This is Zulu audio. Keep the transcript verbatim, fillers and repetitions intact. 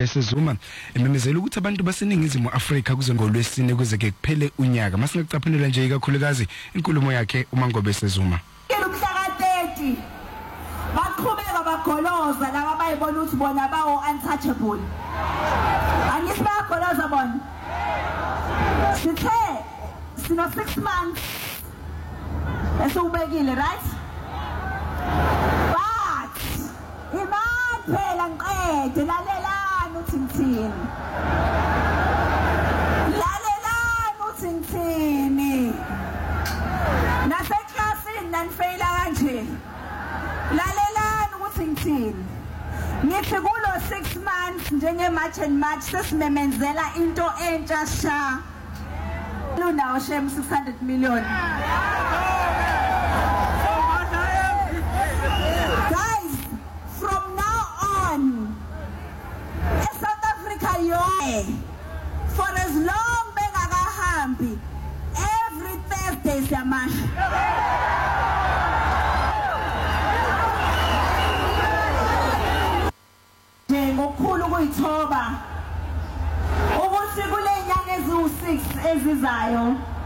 esezuma ememezela ukuthi abantu baseningizimu Afrika kuze ngolwesine kuze ke kuphele unyaka masingacaphanela nje ikakhulukazi inkulumo yakhe uMangobe esezuma umhla ka-thirty baqhubeka bagoloza laba bayibona ukuthi bona bawo untouchable anisibagoloza bona sithe sino six months esubekile right but imani phela ngiqede lalelani uthi ngithini lalelani uthi ngithini naseklasini nanifeyila kanje lalelani ukuthi ngithini ngithi kulo six months njenge March and March sesimemenzela into entsha sha lunawo shem six hundred million guys from now on South Africa yo for as long bengakahambi every Thursday siyamasha ngokukhulu kuyithoba ukuthi kule nyanga eziwu six ezizayo